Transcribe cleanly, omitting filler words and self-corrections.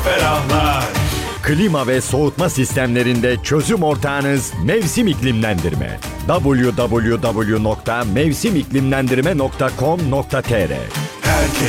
ferahlar. Klima ve soğutma sistemlerinde çözüm ortağınız Mevsim İklimlendirme. www.mevsimiklimlendirme.com.tr